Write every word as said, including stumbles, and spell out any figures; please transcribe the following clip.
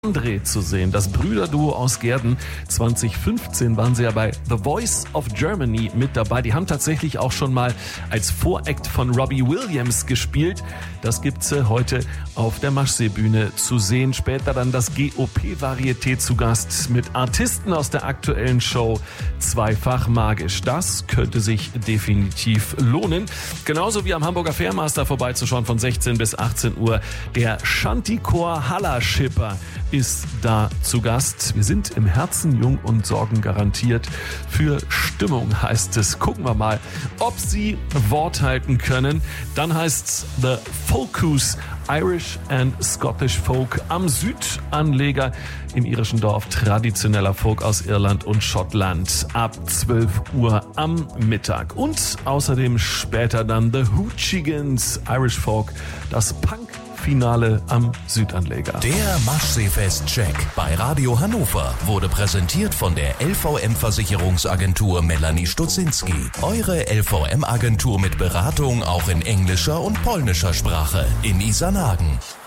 André zu sehen, das Brüderduo aus Gehrden. zwanzig fünfzehn waren sie ja bei The Voice of Germany mit dabei. Die haben tatsächlich auch schon mal als Voract von Robbie Williams gespielt. Das gibt's heute auf der Maschsee-Bühne zu sehen. Später dann das G O P-Varieté zu Gast mit Artisten aus der aktuellen Show Zweifach magisch. Das könnte sich definitiv lohnen. Genauso wie am Hamburger Fairmaster vorbeizuschauen von sechzehn bis achtzehn Uhr. Der Shantychor Hallerschipper ist da zu Gast. Wir sind im Herzen jung und sorgen garantiert für Stimmung, heißt es. Gucken wir mal, ob sie Wort halten können. Dann heißt's The Focus, Irish and Scottish Folk am Südanleger im irischen Dorf. Traditioneller Folk aus Irland und Schottland ab zwölf Uhr am Mittag. Und außerdem später dann The Hoochigans, Irish Folk, das Punk Finale am Südanleger. Der Maschseefest-Check bei Radio Hannover wurde präsentiert von der L V M-Versicherungsagentur Melanie Stutzinski. Eure L V M-Agentur mit Beratung auch in englischer und polnischer Sprache in Isarnagen.